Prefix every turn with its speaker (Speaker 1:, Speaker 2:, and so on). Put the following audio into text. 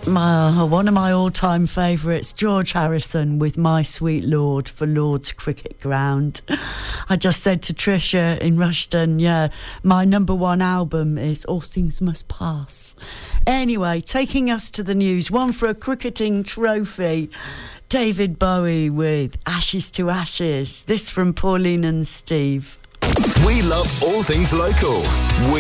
Speaker 1: One of my all-time favourites, George Harrison with My Sweet Lord for Lord's Cricket Ground. I just said to Trisha in Rushden, my number one album is All Things Must Pass. Anyway, taking us to the news, one for a cricketing trophy. David Bowie with Ashes to Ashes. This from Pauline and Steve.
Speaker 2: We love all things local. We